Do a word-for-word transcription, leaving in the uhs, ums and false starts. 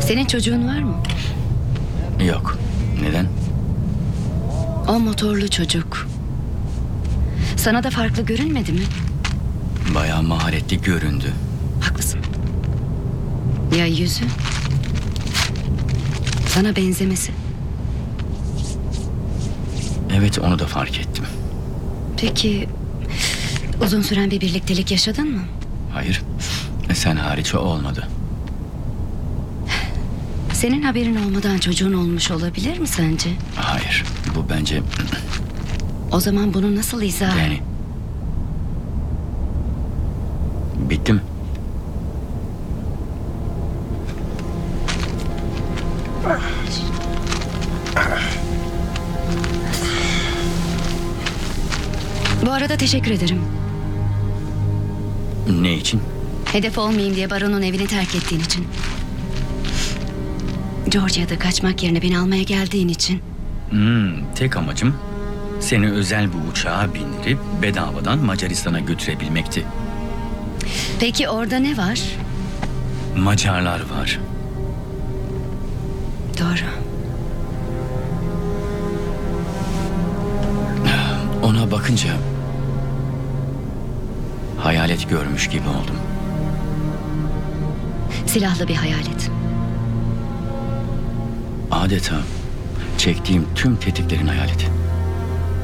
Senin çocuğun var mı? Yok. Neden? O motorlu çocuk. Sana da farklı görünmedi mi? Bayağı maharetli göründü. Haklısın. Ya yüzü? Sana benzemesi. Evet, onu da fark ettim. Peki uzun süren bir birliktelik yaşadın mı? Hayır. Sen hariç o olmadı. Senin haberin olmadan çocuğun olmuş olabilir mi sence? Hayır. Bu bence... O zaman bunu nasıl izah... Yani... Bitti mi? Bu arada teşekkür ederim. Ne için? Hedef olmayayım diye baronun evini terk ettiğin için. Georgia'da kaçmak yerine beni almaya geldiğin için. Hmm, tek amacım seni özel bir uçağa bindirip bedavadan Macaristan'a götürebilmekti. Peki orada ne var? Macarlar var. Doğru. Ona bakınca hayalet görmüş gibi oldum. Silahlı bir hayalet. Adeta çektiğim tüm tetiklerin hayaleti.